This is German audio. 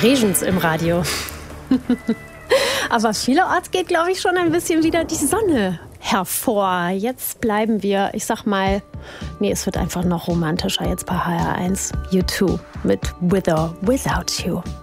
Regens im Radio. Aber vielerorts geht, glaube ich, schon ein bisschen wieder die Sonne hervor. Jetzt bleiben wir, ich sag mal, es wird einfach noch romantischer jetzt bei HR1. U2 mit With or Without You.